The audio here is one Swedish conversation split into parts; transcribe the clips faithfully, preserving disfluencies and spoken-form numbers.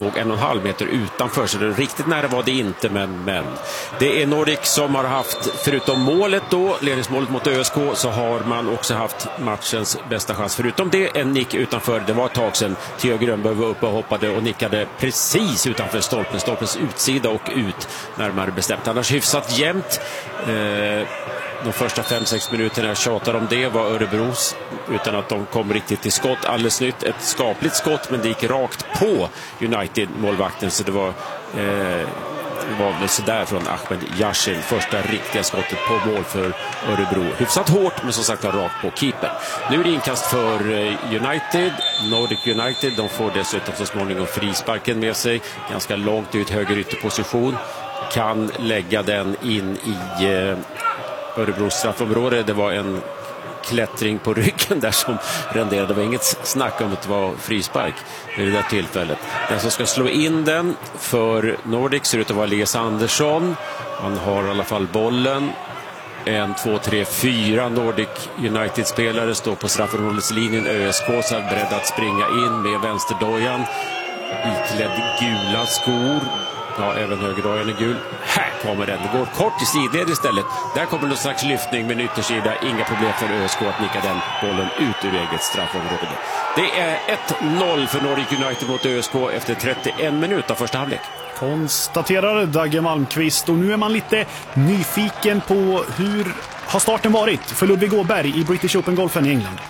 låg en och en halv meter utanför, så det riktigt nära var det inte, men, men det är Nordic som har haft, förutom målet då, ledningsmålet mot ÖSK, så har man också haft matchens bästa chans. Förutom det, en nick utanför, det var ett tag sedan Theo Grönberg var uppe och hoppade och nickade precis utanför stolpen, stolpens utsida och ut närmare bestämt. Annars hyfsat jämnt. Eh, de första fem sex minuterna jag tjatar om det var Örebros, utan att de kom riktigt till skott. Alldeles nytt, ett skapligt skott, men det gick rakt på United-målvakten, så det var eh, det var väl sådär från Ahmed Yashin, första riktiga skottet på mål för Örebro. Hyfsat hårt, men som sagt var rakt på keeper. Nu är det inkast för United, Nordic United. De får dessutom så småningom frisparken med sig, ganska långt ut, höger ytterposition. Kan lägga den in i eh, Örebros straffområde. Det var en klättring på ryggen där som renderade. Det var inget snack om att det var frispark vid det där tillfället. Den som ska slå in den för Nordic ser ut att vara Elias Andersson. Han har i alla fall bollen. En, två, tre, fyra Nordic United-spelare står på straffområdeslinjen. ÖSK så är beredd att springa in med vänsterdojan, iklädd gula skor. Ja, även högerdojan är gul. Här kommer den. Det går kort i sidled istället. Där kommer någon slags lyftning med en yttersida. Inga problem för ÖSK att nicka den bollen ut ur eget straffområde. Det är ett noll för Nordic United mot ÖSK efter trettioen minuter av första halvlek. Konstaterar Dagge Malmqvist. Och nu är man lite nyfiken på hur har starten varit för Ludvig Åberg i British Open-golfen i England.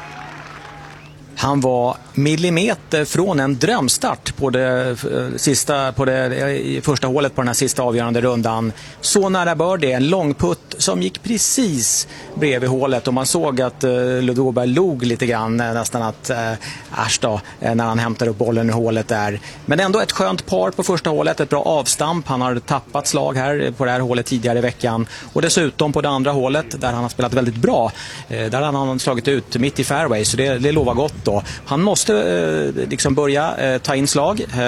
Han var millimeter från en drömstart på det, sista, på det första hålet på den här sista avgörande rundan. Så nära bör det, en långputt som gick precis bredvid hålet, och man såg att uh, Ludvig Åberg log lite grann, nästan att uh, äsch då, när han hämtar upp bollen i hålet där. Men ändå ett skönt par på första hålet, ett bra avstamp. Han har tappat slag här på det här hålet tidigare i veckan, och dessutom på det andra hålet där han har spelat väldigt bra, uh, där har han slagit ut mitt i fairway, så det, det lovar gott då. Han måste eh, liksom börja eh, ta in slag.